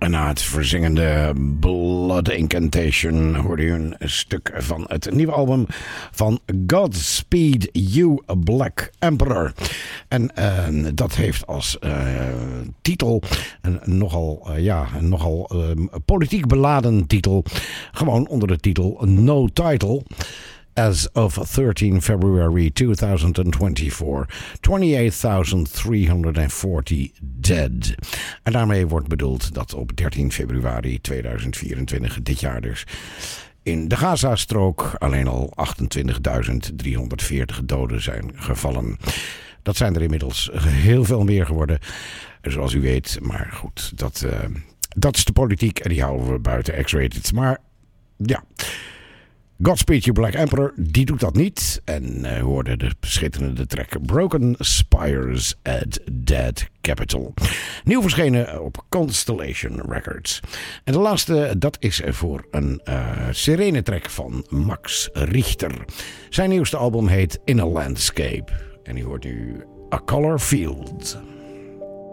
En na het verzingende Blood Incantation hoorde u een stuk van het nieuwe album van Godspeed You Black Emperor. En dat heeft als titel een nogal politiek beladen titel. Gewoon onder de titel No Title. As of 13 February 2024, 28,340 dead. En daarmee wordt bedoeld dat op 13 februari 2024, dit jaar dus, in de Gazastrook alleen al 28.340 doden zijn gevallen. Dat zijn er inmiddels heel veel meer geworden, zoals u weet. Maar goed, dat is de politiek en die houden we buiten X-rated. Maar ja... Godspeed You Black Emperor, die doet dat niet. En hoorde de schitterende track Broken Spires at Dead Capital. Nieuw verschenen op Constellation Records. En de laatste, dat is voor een sirene track van Max Richter. Zijn nieuwste album heet In a Landscape. En die hoort nu A Color Field.